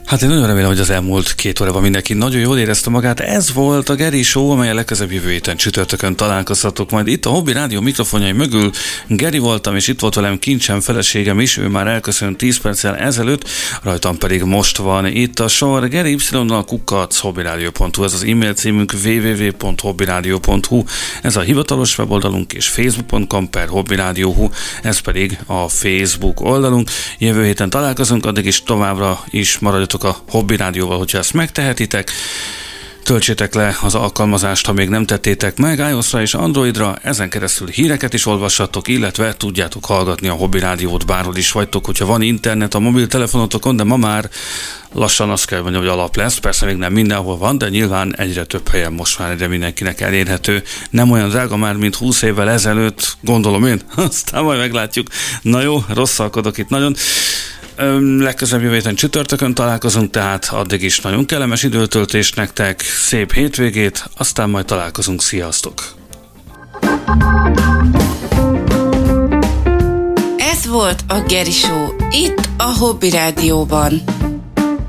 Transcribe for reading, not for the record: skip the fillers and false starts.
Hát én nagyon remélem, hogy az elmúlt 2 órában mindenki nagyon jól érezte magát. Ez volt a Geri Show, amely a legközelebb jövő héten csütörtökön találkozhatok majd itt a Hobby Rádió mikrofonjai mögül. Geri voltam, és itt volt velem kincsem feleségem is, ő már elköszönt 10 perccel ezelőtt, rajtam pedig most van itt a sor. geri_y@hobbyradio.hu, ez az e-mail címünk, www.hobbyradio.hu, ez a hivatalos weboldalunk, és facebook.com/hobbyradio.hu, ez pedig a Facebook oldalunk. Jövő héten találkozunk, addig is továbbra is maradjatok a Hobby Rádióval, hogyha ezt megtehetitek. Töltsétek le az alkalmazást, ha még nem tettétek meg, iOS-ra és Androidra, ezen keresztül híreket is olvassatok, illetve tudjátok hallgatni a Hobby Rádiót, bárhol is vagytok, hogyha van internet a mobiltelefonotokon, de ma már lassan azt kell mondjam, hogy alap lesz, persze még nem mindenhol van, de nyilván egyre több helyen most már egyre mindenkinek elérhető. Nem olyan drága már, mint 20 évvel ezelőtt, gondolom én, aztán majd meglátjuk. Na jó, rosszalkodok itt nagyon. Legközelebb jövő héten csütörtökön találkozunk, tehát addig is nagyon kellemes időtöltést nektek, szép hétvégét, aztán majd találkozunk, sziasztok! Ez volt a Geri Show, itt a Hobby Rádióban.